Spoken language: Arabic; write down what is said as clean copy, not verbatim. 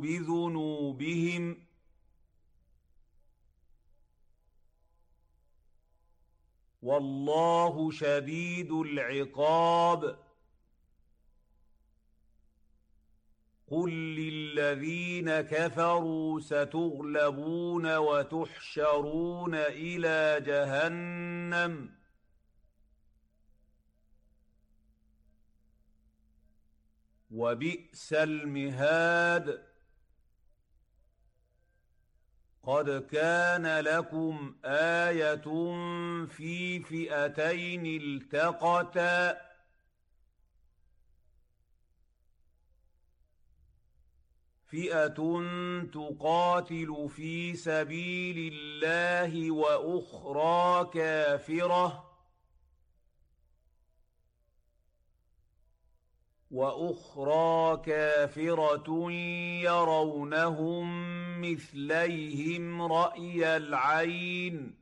بذنوبهم والله شديد العقاب. قل للذين كفروا ستغلبون وتحشرون إلى جهنم وبئس المهاد. قد كان لكم آية في فئتين التقتا فئة تقاتل في سبيل الله وأخرى كافرة يرونهم مثليهم رأي العين